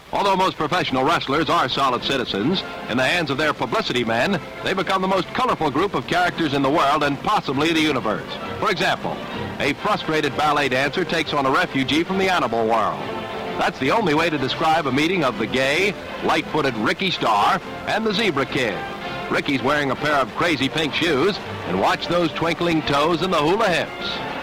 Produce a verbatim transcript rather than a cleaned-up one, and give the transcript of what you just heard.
Although most professional wrestlers are solid citizens, in the hands of their publicity men, they become the most colorful group of characters in the world and possibly the universe. For example, a frustrated ballet dancer takes on a refugee from the animal world. That's the only way to describe a meeting of the gay, light-footed Ricky Starr and the Zebra Kid. Ricky's wearing a pair of crazy pink shoes, and watch those twinkling toes and the hula hips.